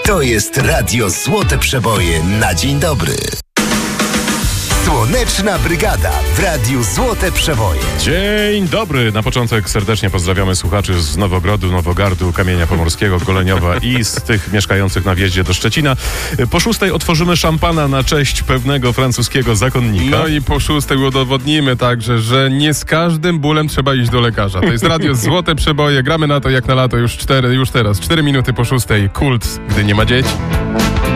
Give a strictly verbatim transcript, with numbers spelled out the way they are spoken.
To jest Radio Złote Przeboje na dzień dobry. Słoneczna Brygada w Radiu Złote Przeboje. Dzień dobry. Na początek serdecznie pozdrawiamy słuchaczy z Nowogrodu, Nowogardu, Kamienia Pomorskiego, Goleniowa i z tych mieszkających na wjeździe do Szczecina. Po szóstej otworzymy szampana na cześć pewnego francuskiego zakonnika. No i po szóstej udowodnimy także, że nie z każdym bólem trzeba iść do lekarza. To jest Radio Złote Przeboje. Gramy na to jak na lato już cztery, już teraz. Cztery minuty po szóstej. Kult, gdy nie ma dzieci.